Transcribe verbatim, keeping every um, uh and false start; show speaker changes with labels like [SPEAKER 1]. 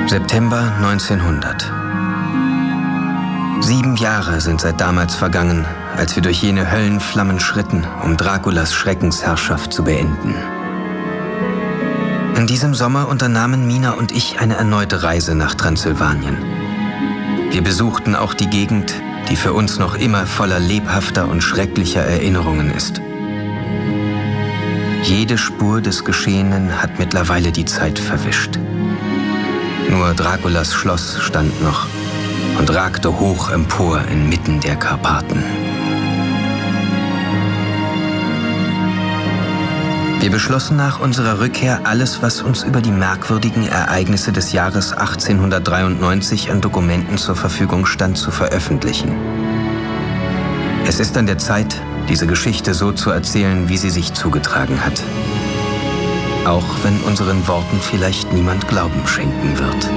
[SPEAKER 1] September neunzehnhundert. Sieben Jahre sind seit damals vergangen, als wir durch jene Höllenflammen schritten, um Draculas Schreckensherrschaft zu beenden. In diesem Sommer unternahmen Mina und ich eine erneute Reise nach Transsilvanien. Wir besuchten auch die Gegend, die für uns noch immer voller lebhafter und schrecklicher Erinnerungen ist. Jede Spur des Geschehenen hat mittlerweile die Zeit verwischt. Nur Draculas Schloss stand noch und ragte hoch empor inmitten der Karpaten. Wir beschlossen nach unserer Rückkehr, alles, was uns über die merkwürdigen Ereignisse des Jahres achtzehnhundertdreiundneunzig an Dokumenten zur Verfügung stand, zu veröffentlichen. Es ist an der Zeit, diese Geschichte so zu erzählen, wie sie sich zugetragen hat. Auch wenn unseren Worten vielleicht niemand Glauben schenken wird.